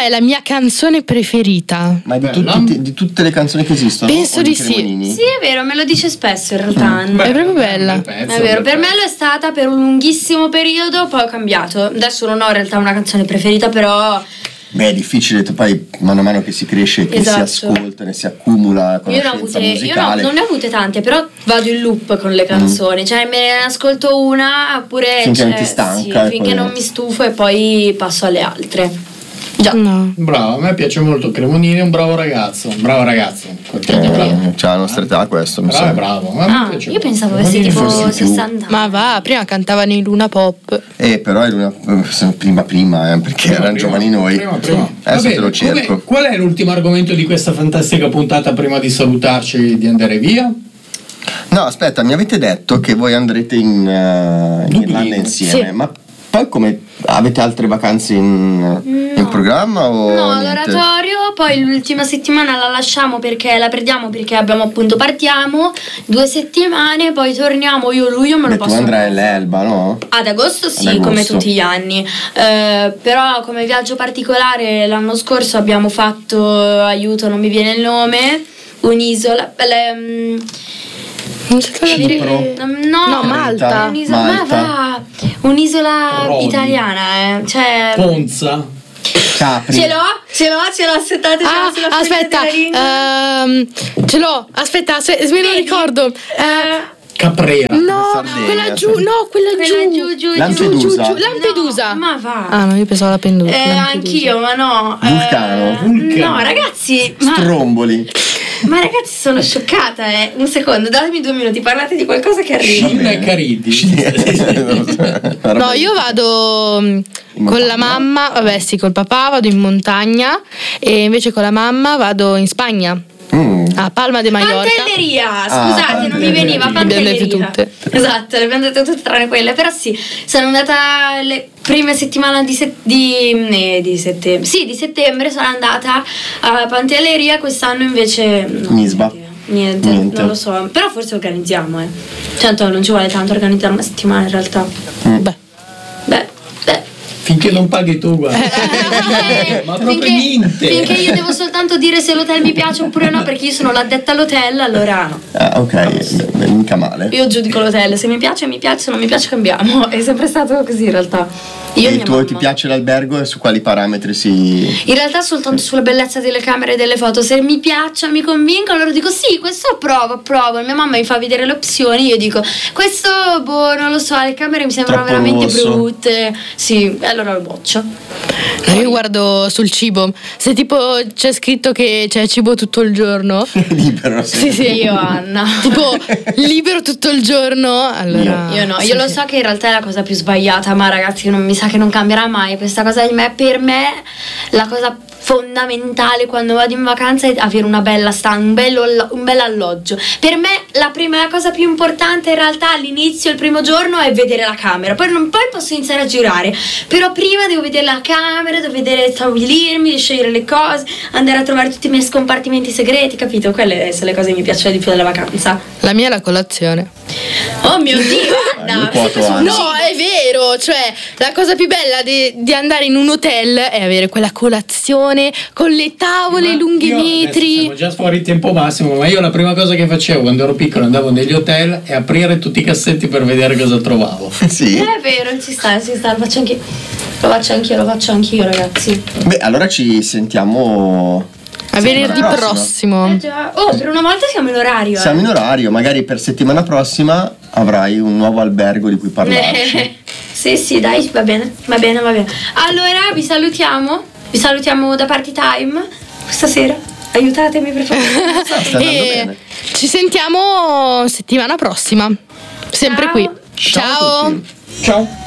è la mia canzone preferita. Ma di tutte le canzoni che esistono? Penso di sì. Sì, è vero, me lo dice spesso in realtà. È proprio bella. È vero, per me lo è stata per un lunghissimo periodo, poi ho cambiato. Adesso non ho in realtà una canzone preferita, però... Beh, è difficile, poi man mano che si cresce, che si ascolta, ne si accumula conoscenza musicale. Io non ne ho avute tante, però vado in loop con le canzoni, cioè me ne ascolto una oppure finché non ti stanca, sì, finché non mi stufo e poi passo alle altre. Già. No. Bravo, a me piace molto Cremonini, è un bravo ragazzo. C'ha la nostra età questo, mi sa. Bravo. Ma mi io pensavo avessi tipo 60 anni. Ma va, prima cantavano in Luna Pop. Però è prima, perché erano giovani noi. Prima. Adesso te lo cerco. Qual è l'ultimo argomento di questa fantastica puntata prima di salutarci e di andare via? No, aspetta, mi avete detto che voi andrete in Irlanda insieme, ma poi come avete altre vacanze in programma o no, niente? all'oratorio, poi l'ultima settimana la lasciamo perché la perdiamo perché abbiamo appunto partiamo 2 settimane, poi torniamo io luglio me lo posso. Tu andrai all'Elba, no? Ad agosto sì, come tutti gli anni, però come viaggio particolare l'anno scorso abbiamo fatto, aiuto non mi viene il nome, un'isola Cipro? No, Malta. Un'isola Rodi. italiana, cioè Ponza? Capri? Ce l'ho, aspettate. Aspetta, ce l'ho, aspetta, me lo ricordo. Caprea. No, Sardegna, quella giù, giù. Lampedusa. Ma va. Ah no, io pensavo alla Lampedusa. Anch'io, ma no. Vulcano? No, ragazzi, Stromboli. ma ragazzi, sono scioccata, Un secondo, datemi 2 minuti, parlate di qualcosa che arriva. Scilla e Caridi. No, io vado con la mamma, vabbè sì, col papà vado in montagna e invece con la mamma vado in Spagna. A Palma de Mallorca. Pantelleria, scusate, non mi veniva Pantelleria. Le abbiamo dette tutte. Esatto, le abbiamo dette tutte tranne quelle. Però sì, sono andata le prime settimane di settembre. Sì, di settembre sono andata a Pantelleria, quest'anno invece no, Nisba. Niente, non lo so. Però forse organizziamo, Certo, non ci vuole tanto organizzare una settimana in realtà. Beh. Finché non paghi tu, guarda. Ma proprio niente. Finché io devo soltanto dire se l'hotel mi piace oppure no, perché io sono l'addetta all'hotel, allora no. Ah, ok, mica male. Io giudico l'hotel, se mi piace, se non mi piace cambiamo. È sempre stato così in realtà. Io e tu ti piace l'albergo e su quali parametri si... In realtà soltanto sulla bellezza delle camere e delle foto. Se mi piacciono, mi convincono, allora dico sì, questo approvo. Mia mamma mi fa vedere le opzioni, io dico questo, non lo so, le camere mi sembrano troppo veramente rosso. brutte. Sì, allora lo boccio. No, io guardo sul cibo. Se tipo c'è scritto che c'è cibo tutto il giorno. Libero, Sì, Io, Anna. tipo libero tutto il giorno. Allora. Io no, io lo so che in realtà è la cosa più sbagliata, ma ragazzi non mi sa che non cambierà mai questa cosa di me. Per me la cosa fondamentale quando vado in vacanza è avere una bella un bel alloggio. Per me la cosa più importante in realtà all'inizio, il primo giorno, è vedere la camera. Poi posso iniziare a girare, però prima devo vedere la camera, devo stabilirmi, scegliere le cose, andare a trovare tutti i miei scompartimenti segreti, capito? Quelle sono le cose che mi piacciono di più della vacanza. La mia è la colazione. Oh mio Dio, Anna! No, è vero, cioè la cosa più bella di andare in un hotel è avere quella colazione con le tavole lunghi metri. Siamo già fuori tempo massimo, ma io la prima cosa che facevo quando ero piccolo andavo negli hotel e aprire tutti i cassetti per vedere cosa trovavo. Sì. È vero, ci sta, lo faccio anch'io, ragazzi. Beh, allora ci sentiamo a venerdì prossimo. Per una volta siamo in orario. Siamo in orario, magari per settimana prossima avrai un nuovo albergo di cui parlarci. Sì, dai, va bene. Allora vi salutiamo da Party Time questa sera. Aiutatemi per favore. E ci sentiamo settimana prossima. Sempre qui. Ciao. Ciao.